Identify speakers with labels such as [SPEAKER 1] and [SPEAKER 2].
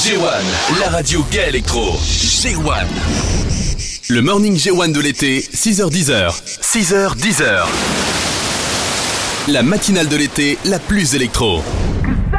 [SPEAKER 1] G1, la radio gay électro. G1. Le morning G1 de l'été, 6h-10h. 6h-10h. La matinale de l'été, la plus électro.